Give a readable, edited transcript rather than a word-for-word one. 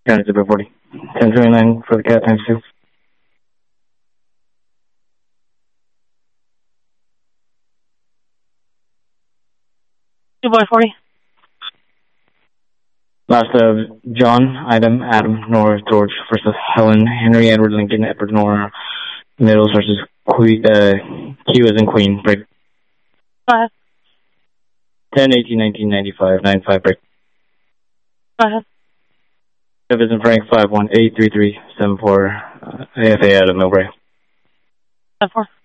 County Zipper 40. 1029 for the cat times 2. 2/40. Last of John, Adam, Nora, George versus Helen, Henry, Edward, Lincoln, Edward, Nora, Middles versus Q as in Queen, break. 10/18/1995, 9-5 break. Go ahead. F as in Frank, 5183374, AFA Adam Milbray. 5-4.